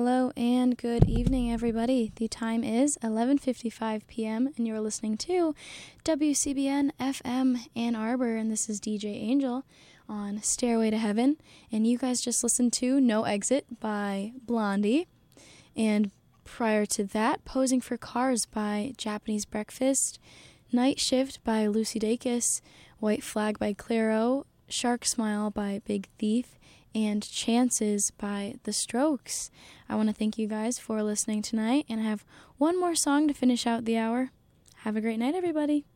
Hello and good evening, everybody. The time is 11:55 p.m. and you're listening to WCBN FM Ann Arbor, and this is DJ Angel on Stairway to Heaven. And you guys just listened to No Exit by Blondie, and prior to that, Posing for Cars by Japanese Breakfast, Night Shift by Lucy Dacus, White Flag by Clairo, Shark Smile by Big Thief, and Chances by The Strokes. I want to thank you guys for listening tonight, and I have one more song to finish out the hour. Have a great night, everybody.